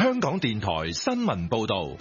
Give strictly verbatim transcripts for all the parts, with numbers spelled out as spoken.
香港電台新聞報道。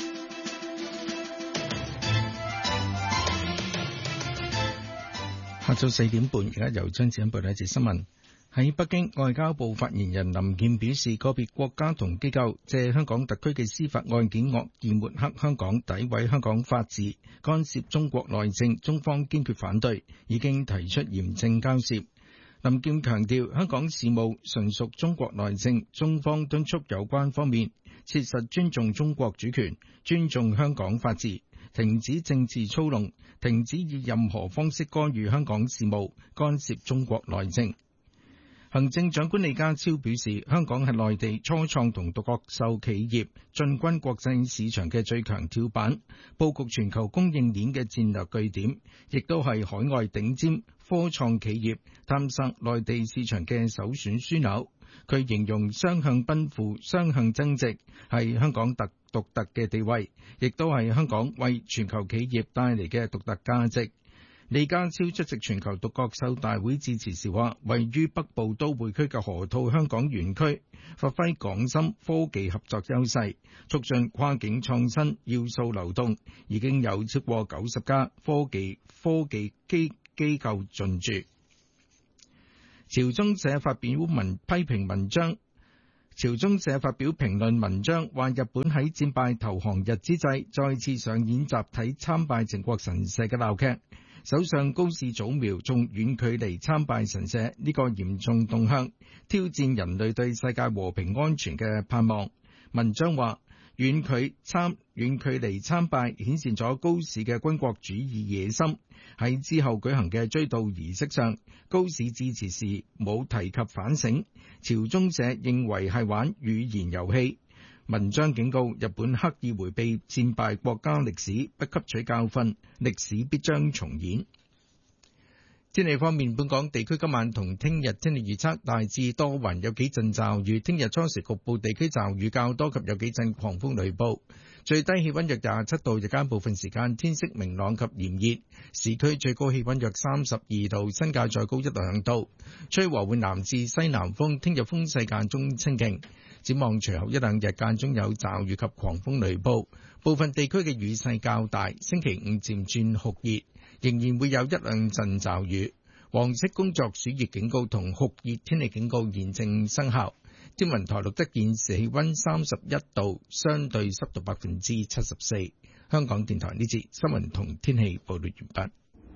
下晝四點半，而家由張子欣報道一節新聞。喺北京，外交部發言人林健表示，個別國家同機構借香港特區嘅司法案件惡意抹黑香港、詆毀香港法治、干涉中國內政，中方堅決反對，已經提出嚴正交涉。林健強調，香港事務純屬中國內政，中方敦促有關方面切實尊重中國主權，尊重香港法治，停止政治操弄，停止以任何方式干預香港事務，干涉中國內政。行政長官李家超表示，香港係內地初創同獨角獸企業進軍國際市場嘅最強跳板，佈局全球供應鏈嘅戰略據點，亦都係海外頂尖科創企業探索內地市場嘅首選樞紐。佢形容雙向奔赴、雙向增值係香港特獨特嘅地位，亦都係香港為全球企業帶嚟嘅獨特價值。李家超出席全球獨角獸大會致辭時話，位於北部都會區嘅河套香港園區，發揮港深科技合作優勢，促進跨境創新要素流動，已經有超過九十家科技科技機機構進駐。朝中社發表文批評文章，朝中社發表評論文章，話日本喺戰敗投降日之際，再次上演集體參拜靖國神社嘅鬧劇。首相高市早苗仲遠距離參拜神社，呢個嚴重動向，挑戰人類對世界和平安全嘅盼望。文章話，遠距參遠距離參拜顯示咗高市嘅軍國主義野心。喺之後舉行嘅追悼儀式上，高市致辭時冇提及反省，朝中社認為係玩語言遊戲。文章警告，日本刻意迴避戰敗國家歷史，不吸取教訓，歷史必將重演。天氣方面，本港地區今晚同聽日天氣預測大致多雲，有幾陣驟雨。聽日初時局部地區驟雨較多及有幾陣狂風雷暴。最低氣溫約廿七度，日間部分時間天色明朗及炎熱。市區最高氣溫約三十二度，新界再高一兩度。吹和緩南至西南風，聽日風勢間中清勁。展望隨後一兩日間中有驟雨及狂風雷暴，部分地區嘅雨勢較大。星期五漸轉酷熱，仍然會有一兩陣驟雨。黃色工作暑熱警告同酷熱天氣警告現正生效。天文台錄得現時氣溫三十一度，相對濕度百分之七十四。香港電台呢節新聞同天氣報道完畢。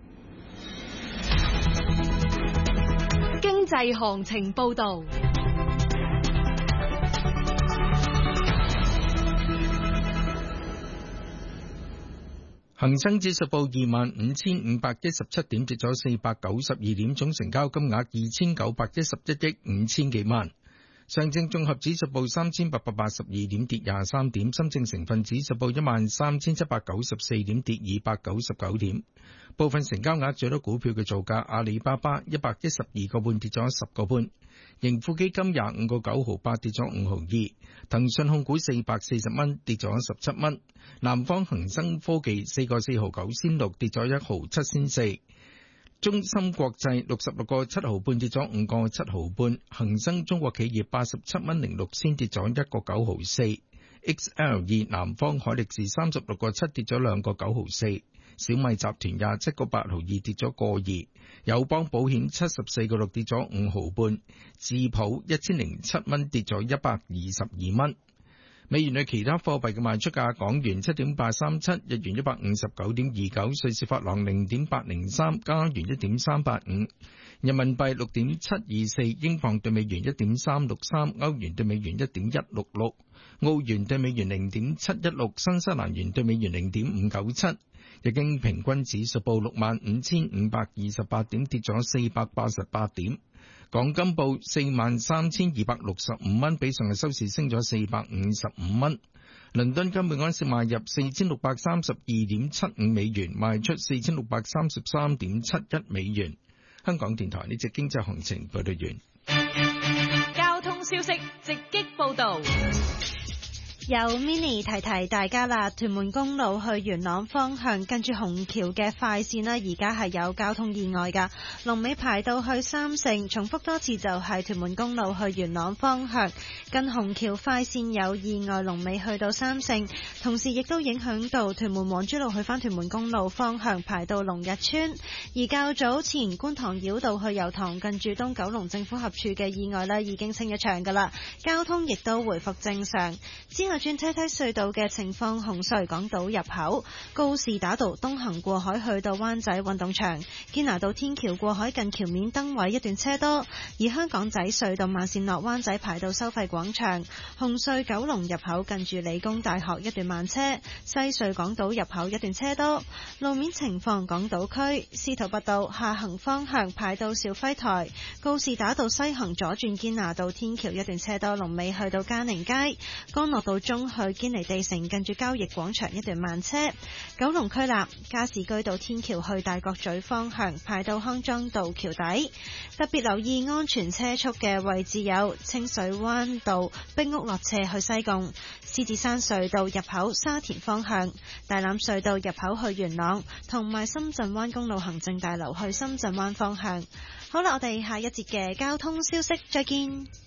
經濟行情報道。 恒生指數報二萬五千五百一十七點，跌咗四百九十二點，總成交金額二千九百一十一億五千幾萬。上證綜合指數報三千八百八十二點，跌廿三點。深證成分指數報一萬三千七百九十四點，跌二百九十九點。部分成交額最多股票嘅造價，阿里巴巴一百一十二個半，跌咗十個半。盈富基金廿五個九毫八，跌咗五毫二。騰訊控股四百四十蚊，跌咗十七蚊。南方恒生科技四個四毫九仙六，跌咗一毫七仙四。中芯國際六十六個七毫半，跌咗五個七毫半。恒生中國企業八十七蚊零六仙，跌咗一個九毫四。X L 二南方海力士三十六個七，跌咗兩個九毫四。小米集團廿七個八毫二，跌咗個二。友邦保險七十四個六，跌咗五毫半。智普一千零七蚊，跌咗一百二十二蚊。美元對其他貨幣嘅賣出價：港元七點八三七，日元一百五十九點二九，瑞士法郎零點八零三，加元一點三八五，人民幣六點七二四，英鎊對美元一點三六三，歐元對美元一點一六六，澳元對美元零點七一六，新西蘭元對美元零點五九七。日經平均指數報六萬五千五百二十八點，跌咗四百八十八點。港金報四萬三千二百六十五蚊，比上日收市升咗四百五十五蚊。倫敦金每盎司買入四千六百三十二點七五美元，賣出四千六百三十三點七一美元。香港電台呢隻經濟行情報道完。 交通消息直擊報道。 有 Mini 提提大家啦，屯門公路去元朗方向近住虹橋嘅快線啦，而家係有交通意外噶，龍尾排到去三聖。重複多次就係屯門公路去元朗方向近虹橋快線有意外，龍尾去到三聖，同時亦都影響到屯門黃珠路去返屯門公路方向排到龍日村。而較早前觀塘繞道去油塘近住東九龍政府合署嘅意外咧，已經清一場噶啦，交通亦都回復正常。之後轉車梯隧道嘅情況，紅隧港島入口、告士打道東行過海去到灣仔運動場、堅拿道天橋過海近橋面燈位一段車多，而香港仔隧道慢線落灣仔排到收費廣場、紅隧九龍入口近住理工大學一段慢車，西隧港島入口一段車多。路面情況，港島區司徒拔道下行方向排到肇輝台、告士打道西行左轉堅拿道天橋一段車多，龍尾去到嘉寧街、干諾道中去堅尼地城近住交易廣場一段慢車。九龍區立加士居道天橋去大角咀方向排到康莊道橋底。特別留意安全車速嘅位置有清水灣道壁屋落斜去西貢、獅子山隧道入口沙田方向、大欖隧道入口去元朗，同埋深圳灣公路行政大樓去深圳灣方向。好啦，我哋下一節嘅交通消息再見。